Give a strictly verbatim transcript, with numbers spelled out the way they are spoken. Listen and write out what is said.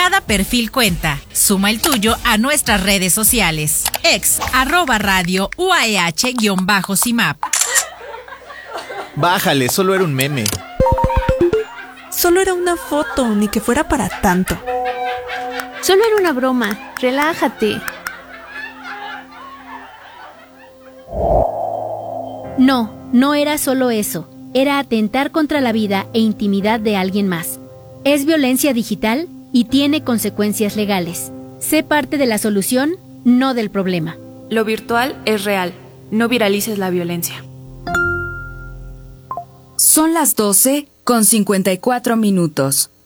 Cada perfil cuenta. Suma el tuyo a nuestras redes sociales. Ex, arroba radio, U A E H guión bajo C I M A P. Bájale, solo era un meme. Solo era una foto, ni que fuera para tanto. Solo era una broma, relájate. No, no era solo eso. Era atentar contra la vida e intimidad de alguien más. Es violencia digital y tiene consecuencias legales. Sé parte de la solución, no del problema. Lo virtual es real. No viralices la violencia. Son las doce con cincuenta y cuatro minutos.